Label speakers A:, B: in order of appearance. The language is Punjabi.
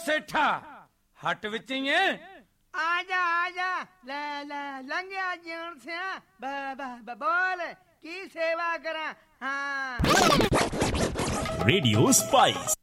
A: ਸੇਠਾ ਹੱਟ ਵਿੱਚ ਹੀ ਐ?
B: ਆ ਜਾ ਲੈ ਲੰਘਿਆ ਜੀਣ ਸਿਆ ਬੋਲ ਕੀ ਸੇਵਾ ਕਰਾਂ। ਹਾਂ
C: ਰੇਡੀਓ ਸਪਾਈਸ।